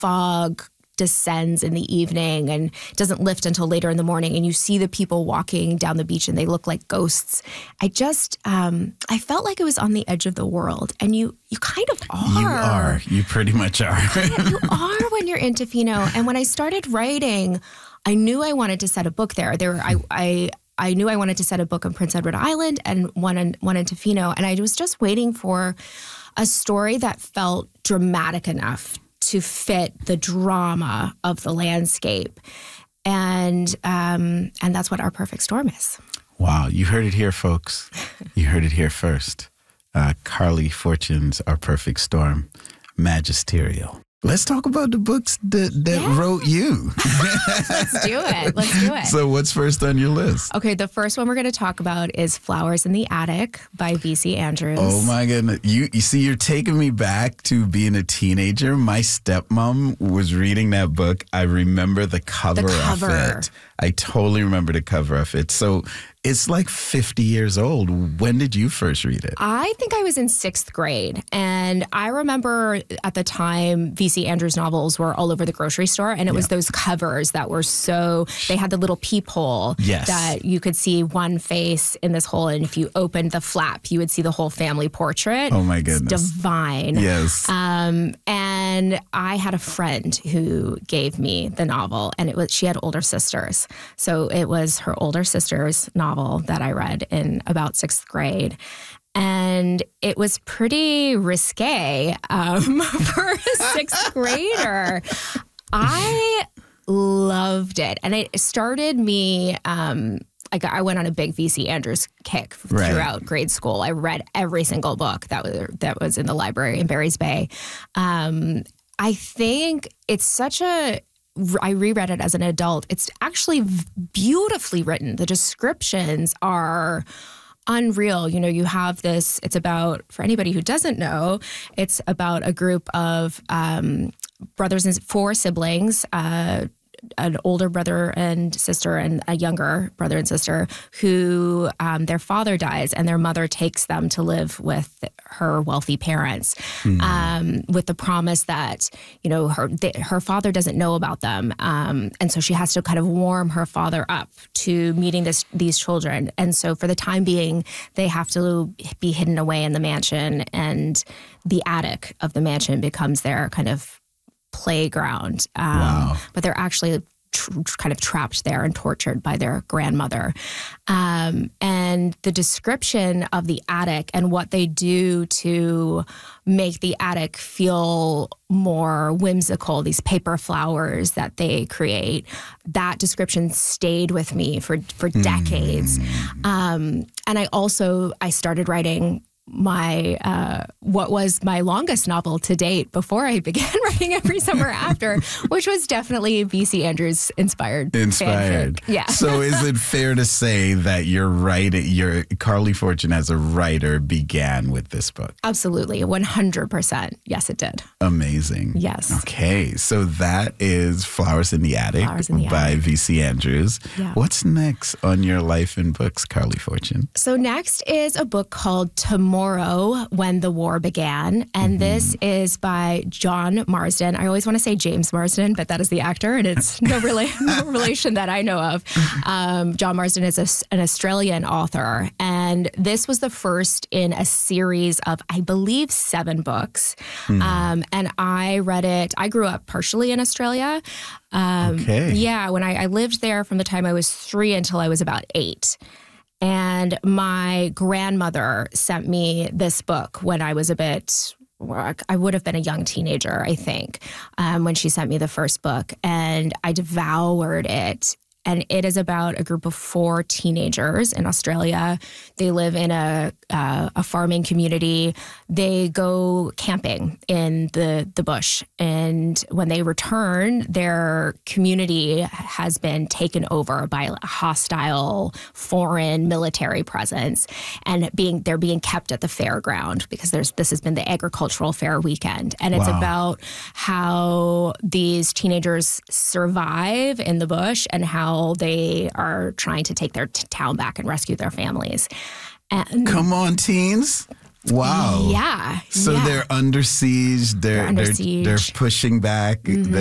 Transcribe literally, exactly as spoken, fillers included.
fog descends in the evening and doesn't lift until later in the morning, and you see the people walking down the beach and they look like ghosts. I just, um, I felt like I was on the edge of the world, and you you kind of are. You are. You pretty much are. You are when you're in Tofino. And when I started writing, I knew I wanted to set a book there. There, I, I, I knew I wanted to set a book on Prince Edward Island and one in, one in Tofino, and I was just waiting for a story that felt dramatic enough to fit the drama of the landscape. And um, and that's what Our Perfect Storm is. Wow. You heard it here, folks. You heard it here first. Uh, Carly Fortune's Our Perfect Storm, Magisterial. Let's talk about the books that, that yeah. wrote you. Let's do it. Let's do it. So what's first on your list? Okay, the first one we're going to talk about is Flowers in the Attic by V C Andrews. Oh my goodness. You you see, you're taking me back to being a teenager. My stepmom was reading that book. I remember the cover, the cover. of it. I totally remember the cover of it. So it's like fifty years old. When did you first read it? I think I was in sixth grade. And I remember at the time, V C Andrews novels were all over the grocery store. And it yeah. was those covers that were so, they had the little peephole yes. that you could see one face in this hole. And if you opened the flap, you would see the whole family portrait. Oh my goodness. It's divine. Yes. Um, and I had a friend who gave me the novel, and it was, she had older sisters. So it was her older sister's novel that I read in about sixth grade. And it was pretty risque um, for a sixth grader. I loved it. And it started me, um, like I went on a big V C Andrews kick right. throughout grade school. I read every single book that was, that was in the library in Barry's Bay. Um, I think it's such a, I reread it as an adult. It's actually beautifully written. The descriptions are unreal. You know, you have this, it's about, for anybody who doesn't know, it's about a group of um, brothers and four siblings, uh, an older brother and sister and a younger brother and sister who um, their father dies and their mother takes them to live with her wealthy parents mm. um, with the promise that, you know, her th- her father doesn't know about them. Um, and so she has to kind of warm her father up to meeting this these children. And so for the time being, they have to be hidden away in the mansion, and the attic of the mansion becomes their kind of playground. Um, wow. But they're actually tr- kind of trapped there and tortured by their grandmother. Um, and the description of the attic and what they do to make the attic feel more whimsical, these paper flowers that they create, that description stayed with me for, for decades. Mm. Um, and I also, I started writing my uh, what was my longest novel to date before I began writing Every Summer After, which was definitely V C Andrews inspired. Inspired. Fanfic. Yeah. So is it fair to say that your writing, your Carly Fortune as a writer began with this book? Absolutely. one hundred percent. Yes, it did. Amazing. Yes. Okay. So that is Flowers in the Attic Flowers in the by Attic. V C Andrews. Yeah. What's next on your life and books, Carly Fortune? So next is a book called Tomorrow, When the War Began. And mm-hmm. this is by John Marsden. I always want to say James Marsden, but that is the actor, and it's no, rela- no relation that I know of. Um, John Marsden is a, an Australian author, and this was the first in a series of, I believe, seven books. Mm. Um, and I read it, I grew up partially in Australia. Um, okay. Yeah, when I, I lived there from the time I was three until I was about eight. And my grandmother sent me this book when I was a bit, I would have been a young teenager, I think, um, when she sent me the first book. And I devoured it. And it is about a group of four teenagers in Australia. They live in a uh, a farming community. They go camping in the, the bush. And when they return, their community has been taken over by a hostile foreign military presence. And being they're being kept at the fairground because there's this has been the agricultural fair weekend. And it's wow. about how these teenagers survive in the bush and how they are trying to take their t- town back and rescue their families. And come on, teens. Wow. Yeah. So yeah. they're under siege. They're They're under they're, siege. they're pushing back. Mm-hmm.